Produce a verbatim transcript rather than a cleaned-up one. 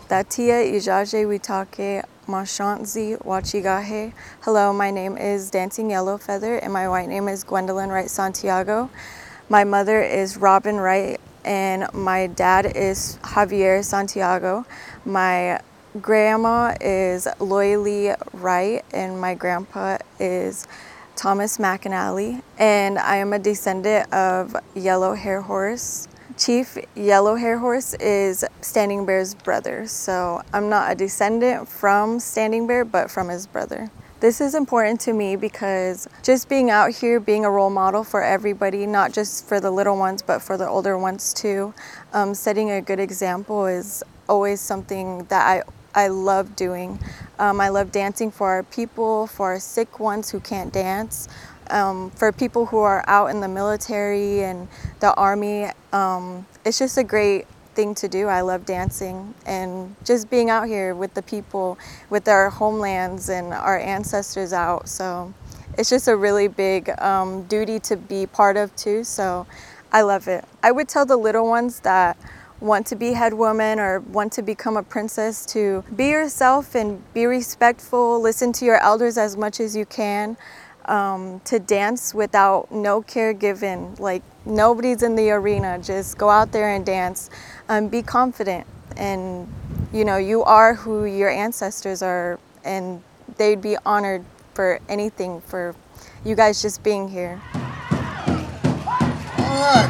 Datia Ijaje Witake Mashanzi Wachigahe. Hello, my name is Dancing Yellow Feather and my white name is Gwendolyn Wright Santiago. My mother is Robin Wright and my dad is Javier Santiago. My grandma is Loyally Wright and my grandpa is Thomas McAnally. And I am a descendant of Yellow Hair Horse. Chief Yellow Hair Horse is Standing Bear's brother, so I'm not a descendant from Standing Bear, but from his brother. This is important to me because just being out here, being a role model for everybody, not just for the little ones, but for the older ones too, um, setting a good example is always something that I, I love doing. Um, I love dancing for our people, for our sick ones who can't dance, Um, for people who are out in the military and the army. Um, it's just a great thing to do. I love dancing and just being out here with the people, with our homelands and our ancestors out. So it's just a really big um, duty to be part of too. So I love it. I would tell the little ones that want to be head woman or want to become a princess to be yourself and be respectful, listen to your elders as much as you can. Um, to dance without no care given, like nobody's in the arena, just go out there and dance, um, be confident, and you know, you are who your ancestors are, and they'd be honored for anything, for you guys just being here. All right.